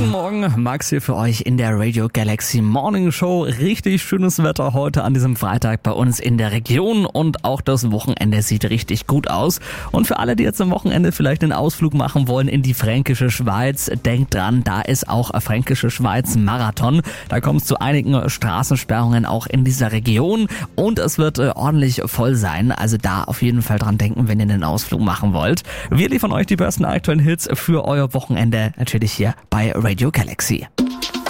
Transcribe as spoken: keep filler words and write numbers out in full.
Guten Morgen, Max hier für euch in der Radio Galaxy Morning Show. Richtig schönes Wetter heute an diesem Freitag bei uns in der Region und auch das Wochenende sieht richtig gut aus. Und für alle, die jetzt am Wochenende vielleicht einen Ausflug machen wollen in die Fränkische Schweiz, denkt dran, da ist auch Fränkische Schweiz Marathon. Da kommt es zu einigen Straßensperrungen auch in dieser Region und es wird äh, ordentlich voll sein. Also da auf jeden Fall dran denken, wenn ihr einen Ausflug machen wollt. Wir liefern euch die besten aktuellen Hits für euer Wochenende natürlich hier bei Radio Galaxy.